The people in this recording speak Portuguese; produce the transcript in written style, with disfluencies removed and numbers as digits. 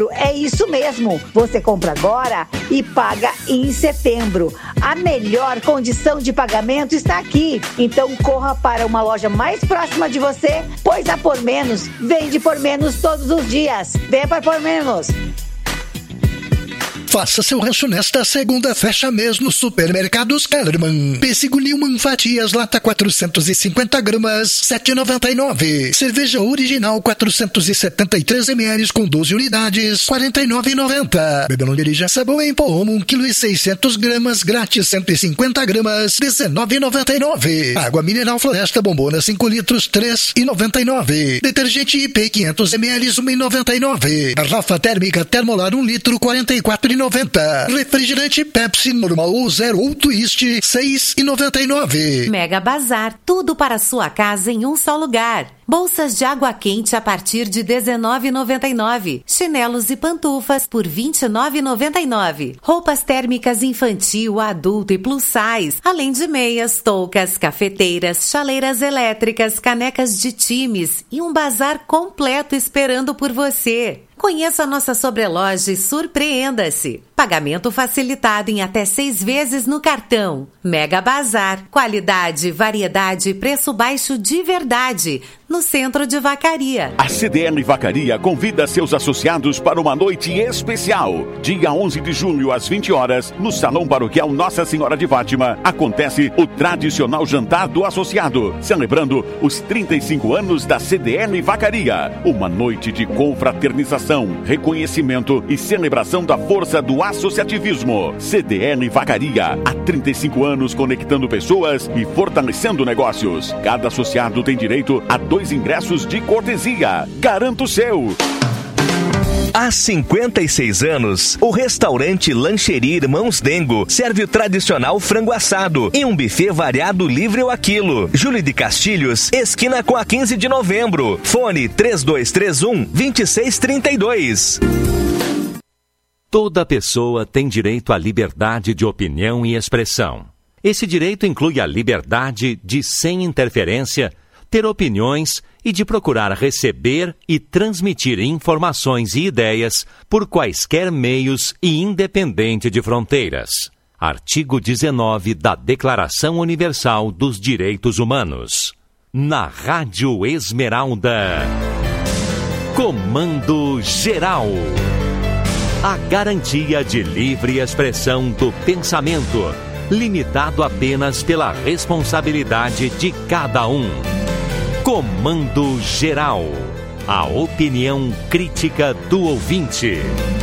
É isso mesmo, você compra agora e paga em setembro. A melhor condição de pagamento está aqui. Então corra para uma loja mais próxima de você, pois a Por Menos vende por menos todos os dias. Venha para Por Menos. Faça seu rancho nesta segunda, fecha mês no Supermercados Kellerman. Pêssego Newman fatias, lata 450 gramas, 7,99. Cerveja original 473 ml com 12 unidades, 49,90. Bebê não dirija, sabão em pó 1 kg e 600 gramas, grátis 150 gramas, 19,99. Água mineral Floresta Bombona 5 litros, 3,99. Detergente IP 500 ml, 1,99. Garrafa térmica Termolar 1 litro, 44,90. Refrigerante Pepsi normal ou zero ou twist, 6,99. Mega Bazar, tudo para sua casa em um só lugar. Bolsas de água quente a partir de R$19,99. Chinelos e pantufas por R$29,99. Roupas térmicas infantil, adulto e plus size. Além de meias, toucas, cafeteiras, chaleiras elétricas, canecas de times e um bazar completo esperando por você. Conheça a nossa sobreloja e surpreenda-se. Pagamento facilitado em até 6 vezes no cartão. Mega Bazar. Qualidade, variedade e preço baixo de verdade. No centro de Vacaria. A CDL Vacaria convida seus associados para uma noite especial. Dia 11 de junho, às 20 horas, no Salão Paroquial Nossa Senhora de Fátima, acontece o tradicional jantar do associado, celebrando os 35 anos da CDL Vacaria. Uma noite de confraternização, reconhecimento e celebração da força do associativismo. CDL Vacaria, há 35 anos conectando pessoas e fortalecendo negócios. Cada associado tem direito a 2 ingressos de cortesia. Garanta o seu. Há 56 anos, o restaurante Lancheria Irmãos Dengo serve o tradicional frango assado em um buffet variado livre ao quilo. Júlio de Castilhos, esquina com a 15 de novembro. Fone 3231-2632. Toda pessoa tem direito à liberdade de opinião e expressão. Esse direito inclui a liberdade de, sem interferência, ter opiniões e de procurar receber e transmitir informações e ideias por quaisquer meios e independente de fronteiras. Artigo 19 da Declaração Universal dos Direitos Humanos. Na Rádio Esmeralda. Comando Geral. A garantia de livre expressão do pensamento, limitado apenas pela responsabilidade de cada um. Comando Geral. A opinião crítica do ouvinte.